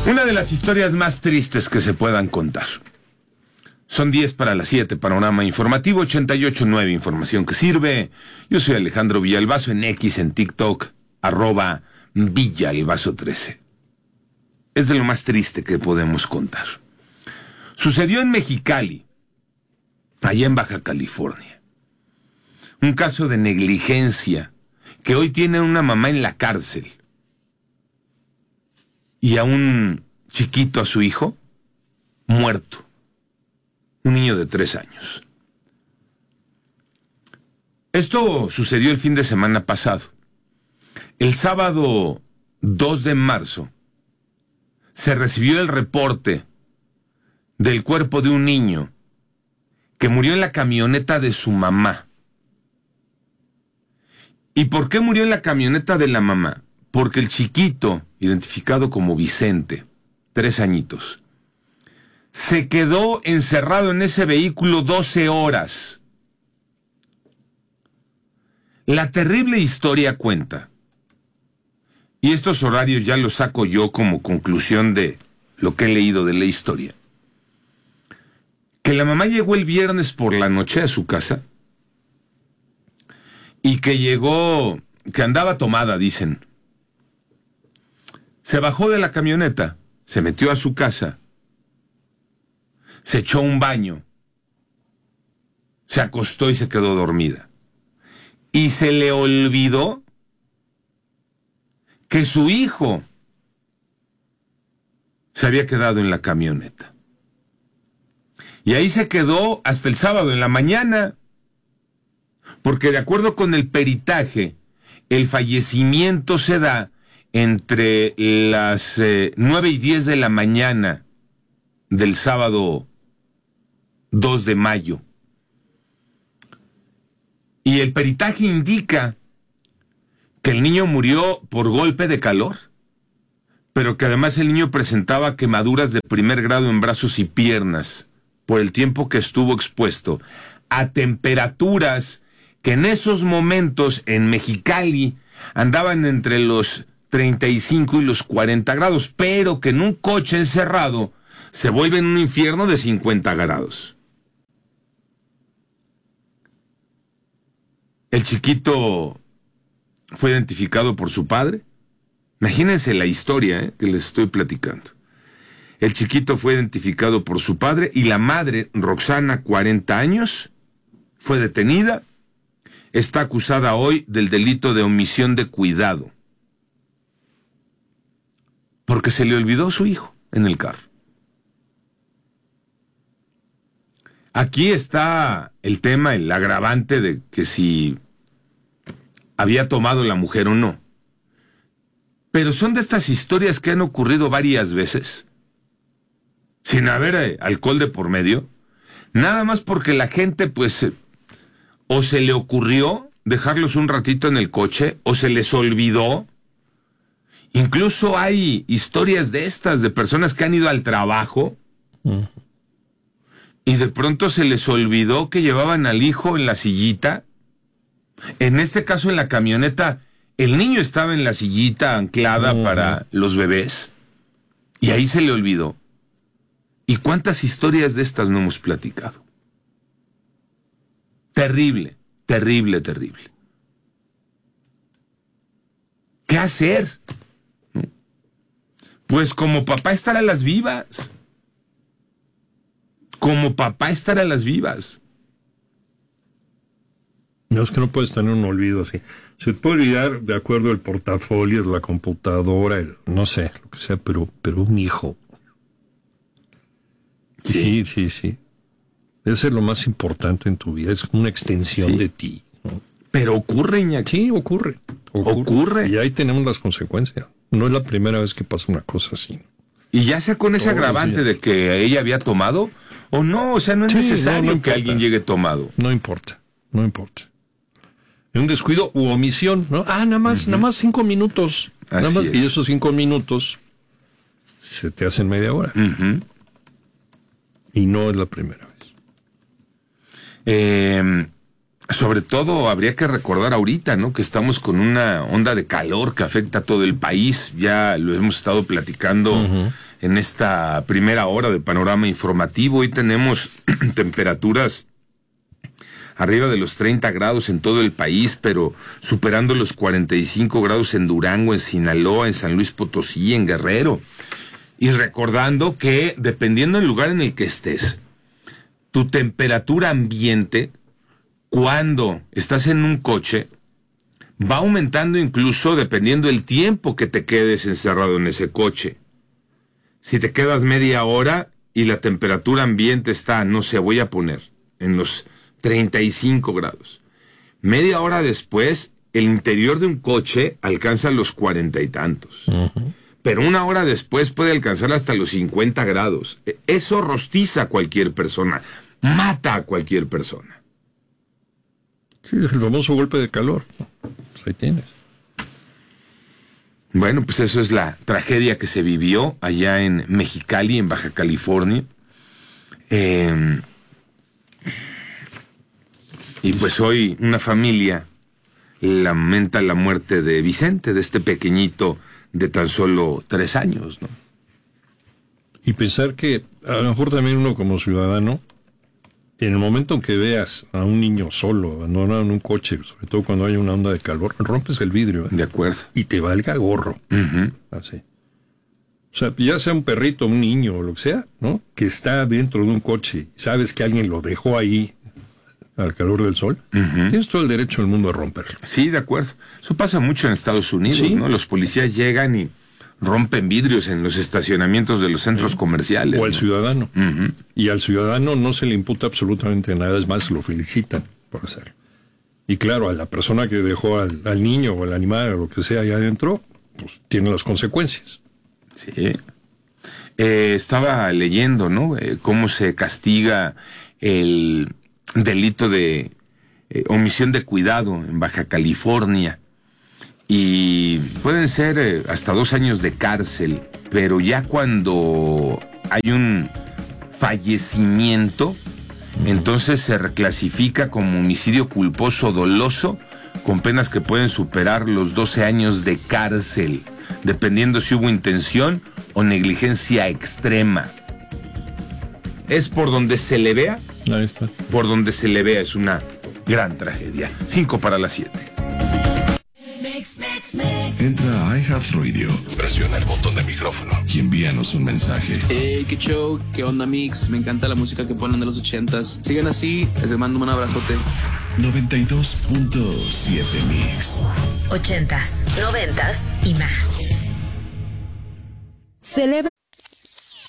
Una de las historias más tristes que se puedan contar. Son 10 para las 7, panorama informativo 88.9, información que sirve. Yo soy Alejandro Villalbazo, en X, en TikTok, @Villalbazo13. Es de lo más triste que podemos contar. Sucedió en Mexicali, allá en Baja California. Un caso de negligencia que hoy tiene una mamá en la cárcel. Y a un chiquito, a su hijo, muerto. Un niño de 3 años. Esto sucedió el fin de semana pasado. El sábado 2 de marzo se recibió el reporte del cuerpo de un niño que murió en la camioneta de su mamá. ¿Y por qué murió en la camioneta de la mamá? Porque el chiquito, identificado como Vicente, 3 añitos, se quedó encerrado en ese vehículo 12 horas. La terrible historia cuenta, y estos horarios ya los saco yo como conclusión de lo que he leído de la historia, que la mamá llegó el viernes por la noche a su casa y que andaba tomada, dicen. Se bajó de la camioneta, se metió a su casa, se echó un baño, se acostó y se quedó dormida. Y se le olvidó que su hijo se había quedado en la camioneta. Y ahí se quedó hasta el sábado en la mañana, porque de acuerdo con el peritaje, el fallecimiento se da entre las 9 y 10 de la mañana del sábado 2 de mayo. Y el peritaje indica que el niño murió por golpe de calor, pero que además el niño presentaba quemaduras de primer grado en brazos y piernas por el tiempo que estuvo expuesto a temperaturas que en esos momentos en Mexicali andaban entre los 35 y los 40 grados, pero que en un coche encerrado se vuelve en un infierno de 50 grados. El chiquito fue identificado por su padre. Imagínense la historia que les estoy platicando. El chiquito fue identificado por su padre y la madre, Roxana, 40 años, fue detenida. Está acusada hoy del delito de omisión de cuidado, porque se le olvidó su hijo en el carro. Aquí está el tema, el agravante de que si había tomado la mujer o no. Pero son de estas historias que han ocurrido varias veces, sin haber alcohol de por medio, nada más porque la gente, pues, o se le ocurrió dejarlos un ratito en el coche, o se les olvidó. Incluso hay historias de estas, de personas que han ido al trabajo y de pronto se les olvidó que llevaban al hijo en la sillita. En este caso, en la camioneta, el niño estaba en la sillita anclada para los bebés y ahí se le olvidó. ¿Y cuántas historias de estas no hemos platicado? Terrible, terrible, terrible. ¿Qué hacer? Pues como papá estar a las vivas. Como papá estar a las vivas. No, es que no puedes tener un olvido así. Se puede olvidar de acuerdo al portafolio, la computadora, no sé, lo que sea, pero un hijo. Sí. Debe ser lo más importante en tu vida. Es una extensión de ti, ¿no? Pero ocurre, Iñaki. Sí, ocurre. Y ahí tenemos las consecuencias. No es la primera vez que pasa una cosa así. Y ya sea con ese agravante de que ella había tomado, o no, o sea, no es necesario que alguien llegue tomado. No importa. Un descuido u omisión, ¿no? Nada más 5 minutos. Nada más, y esos 5 minutos se te hacen media hora. Y no es la primera vez. Sobre todo habría que recordar ahorita, ¿no?, que estamos con una onda de calor que afecta a todo el país. Ya lo hemos estado platicando en esta primera hora de Panorama Informativo. Hoy tenemos temperaturas arriba de los 30 grados en todo el país, pero superando los 45 grados en Durango, en Sinaloa, en San Luis Potosí, en Guerrero. Y recordando que, dependiendo del lugar en el que estés, tu temperatura ambiente, cuando estás en un coche, va aumentando incluso dependiendo del tiempo que te quedes encerrado en ese coche. Si te quedas media hora y la temperatura ambiente está, no sé, voy a poner, en los 35 grados. Media hora después, el interior de un coche alcanza los 40 y tantos. Uh-huh. Pero una hora después puede alcanzar hasta los 50 grados. Eso rostiza a cualquier persona, mata a cualquier persona. Sí, el famoso golpe de calor. Pues ahí tienes. Bueno, pues eso es la tragedia que se vivió allá en Mexicali, en Baja California. Y pues hoy una familia lamenta la muerte de Vicente, de este pequeñito de tan solo 3 años, ¿no? Y pensar que a lo mejor también uno como ciudadano, en el momento en que veas a un niño solo, abandonado en un coche, sobre todo cuando hay una onda de calor, rompes el vidrio. De acuerdo. Y te valga gorro. Uh-huh. Así. O sea, ya sea un perrito, un niño o lo que sea, ¿no? Que está dentro de un coche y sabes que alguien lo dejó ahí al calor del sol, uh-huh, tienes todo el derecho del mundo a romperlo. Sí, de acuerdo. Eso pasa mucho en Estados Unidos, ¿sí? ¿No? Los policías llegan y rompen vidrios en los estacionamientos de los centros comerciales. O al ciudadano. Uh-huh. Y al ciudadano no se le imputa absolutamente nada, es más, lo felicitan por hacerlo. Y claro, a la persona que dejó al niño o al animal o lo que sea allá adentro, pues tiene las consecuencias. Sí. Estaba leyendo, ¿no? Cómo se castiga el delito de omisión de cuidado en Baja California. Y pueden ser hasta 2 años de cárcel, pero ya cuando hay un fallecimiento, entonces se reclasifica como homicidio culposo doloso, con penas que pueden superar los 12 años de cárcel, dependiendo si hubo intención o negligencia extrema. Es por donde se le vea. Ahí está. Por donde se le vea, es una gran tragedia. 5:07. Entra a iHeartRadio, presiona el botón de micrófono y envíanos un mensaje. Hey, qué show, qué onda, Mix. Me encanta la música que ponen de los 80s. Sigan así, les mando un abrazote. 92.7 Mix. 80s, 90s y más. Celebra